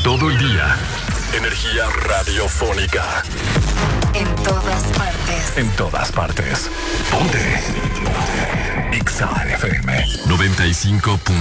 Todo el día. Energía radiofónica. En todas partes. En todas partes. Ponte. Exa FM 95.7.